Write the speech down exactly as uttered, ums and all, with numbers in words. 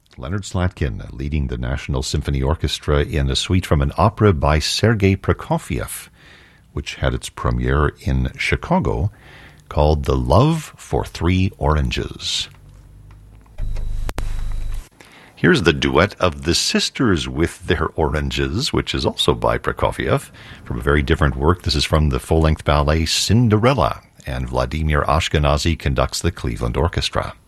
Leonard Slatkin leading the National Symphony Orchestra in a suite from an opera by Sergei Prokofiev, which had its premiere in Chicago, called The Love for Three Oranges. Here's the duet of the Sisters with Their Oranges, which is also by Prokofiev, from a very different work. This is from the full-length ballet Cinderella, and Vladimir Ashkenazy conducts the Cleveland Orchestra.